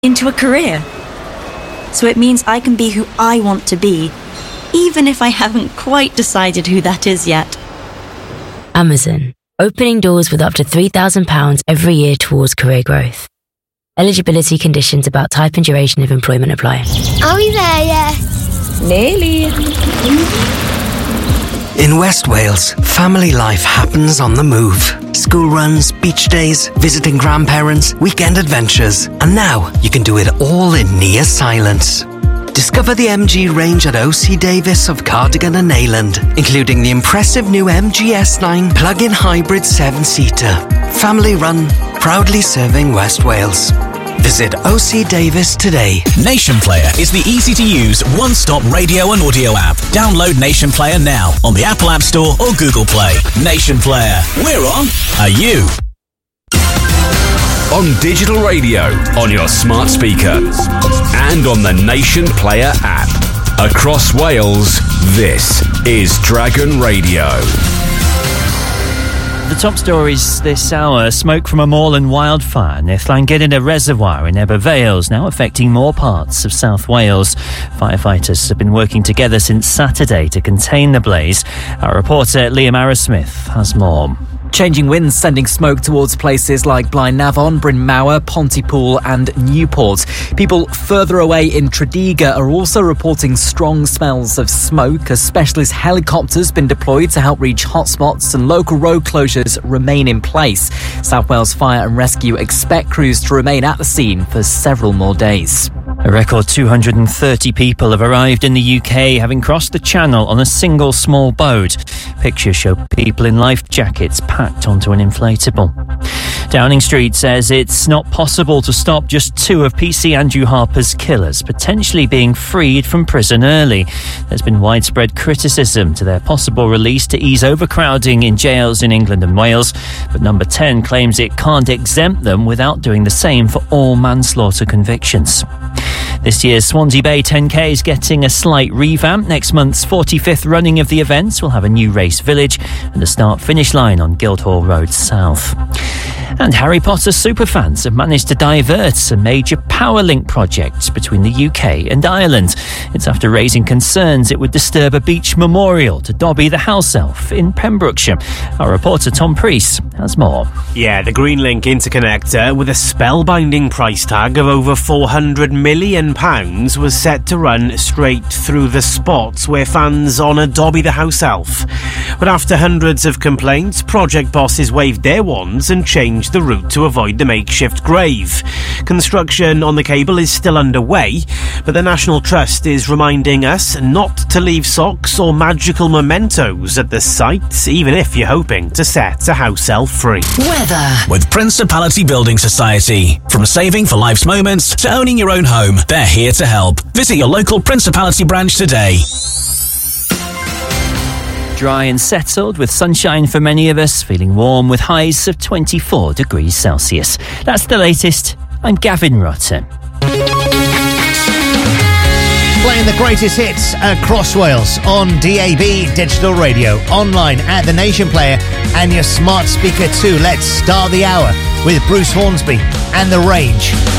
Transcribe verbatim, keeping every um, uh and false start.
into a career. So it means I can be who I want to be, even if I haven't quite decided who that is yet. Amazon, opening doors with up to three thousand pounds every year towards career growth. Eligibility conditions about type and duration of employment apply. Are we there yet? Nearly. In West Wales, family life happens on the move. School runs, beach days, visiting grandparents, weekend adventures. And now you can do it all in near silence. Discover the M G range at O C Davis of Cardigan and Neyland, including the impressive new M G S nine plug-in hybrid seven-seater. Family run, proudly serving West Wales. Visit O C Davis today. Nation Player is the easy-to-use, one-stop radio and audio app. Download Nation Player now on the Apple App Store or Google Play. Nation Player. We're on. Are you? On digital radio, on your smart speaker, and on the Nation Player app. Across Wales, this is Dragon Radio. The top stories this hour: smoke from a moorland wildfire near Llangennid Reservoir in Ebbw Vale, now affecting more parts of South Wales. Firefighters have been working together since Saturday to contain the blaze. Our reporter Liam Arrowsmith has more. Changing winds sending smoke towards places like Blaenavon, Bryn Mawr, Pontypool and Newport. People further away in Tredegar are also reporting strong smells of smoke. A specialist helicopter's been deployed to help reach hotspots and local road closures remain in place. South Wales Fire and Rescue expect crews to remain at the scene for several more days. A record two hundred thirty people have arrived in the U K, having crossed the Channel on a single small boat. Pictures show people in life jackets packed onto an inflatable. Downing Street says it's not possible to stop just two of P C Andrew Harper's killers potentially being freed from prison early. There's been widespread criticism to their possible release to ease overcrowding in jails in England and Wales, but Number ten claims it can't exempt them without doing the same for all manslaughter convictions. This year's Swansea Bay ten K is getting a slight revamp. Next month's forty-fifth running of the events will have a new race village and a start-finish line on Guildhall Road South. And Harry Potter superfans have managed to divert a major Powerlink project between the U K and Ireland. It's after raising concerns it would disturb a beach memorial to Dobby the house elf in Pembrokeshire. Our reporter Tom Priest has more. Yeah, the Greenlink interconnector, with a spellbinding price tag of over four hundred million pounds, was set to run straight through the spots where fans honour Dobby the house elf. But after hundreds of complaints, project bosses waved their wands and changed the route to avoid the makeshift grave. Construction on the cable is still underway, but the National Trust is reminding us not to leave socks or magical mementos at the site, even if you're hoping to set a house elf free. Weather with Principality Building Society. From saving for life's moments to owning your own home, they're here to help. Visit your local Principality branch today. Dry and settled with sunshine for many of us, feeling warm with highs of twenty-four degrees Celsius. That's the latest. I'm Gavin Rutter. Playing the greatest hits across Wales on D A B Digital Radio, online at the Nation Player and your smart speaker too. Let's start the hour with Bruce Hornsby and The Range.